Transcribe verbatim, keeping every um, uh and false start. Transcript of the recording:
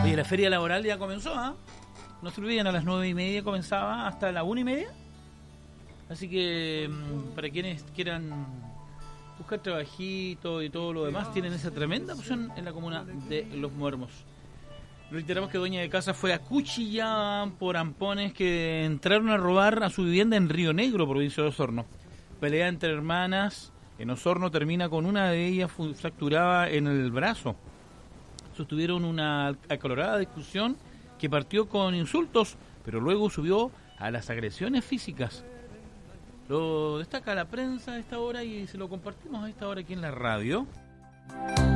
Oye, la feria laboral ya comenzó, ¿ah? ¿eh? No se olviden, a las nueve y media comenzaba hasta la una y media. Así que para quienes quieran buscar trabajito y todo lo demás, tienen esa tremenda opción en la comuna de Los Muermos. Reiteramos que dueña de casa fue acuchillada por ampones que entraron a robar a su vivienda en Río Negro, provincia de Osorno. Pelea entre hermanas en Osorno termina con una de ellas fracturada en el brazo. Sostuvieron una acalorada discusión que partió con insultos, pero luego subió a las agresiones físicas. Lo destaca la prensa a esta hora y se lo compartimos a esta hora aquí en la radio.